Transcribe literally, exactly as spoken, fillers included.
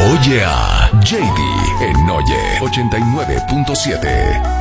Oye a J D en Oye ochenta y nueve punto siete.